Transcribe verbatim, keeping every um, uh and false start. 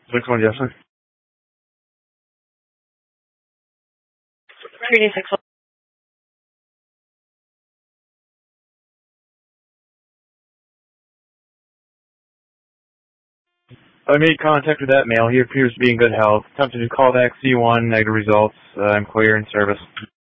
six one, yes, sir. three D six one. I made contact with that male. He appears to be in good health. Attempted to call back C one, negative results. Uh, I'm clear in service.